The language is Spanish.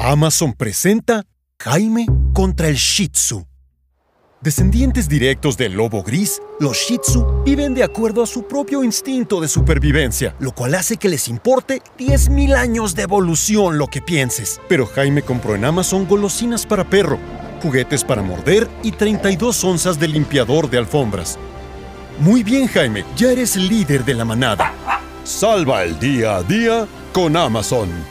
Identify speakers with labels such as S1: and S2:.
S1: Amazon presenta Jaime contra el Shih Tzu. Descendientes directos del lobo gris, los Shih Tzu viven de acuerdo a su propio instinto de supervivencia, lo cual hace que les importe 10.000 años de evolución lo que pienses. Pero Jaime compró en Amazon golosinas para perro, juguetes para morder y 32 onzas de limpiador de alfombras. Muy bien, Jaime, ya eres el líder de la manada. Salva el día a día con Amazon.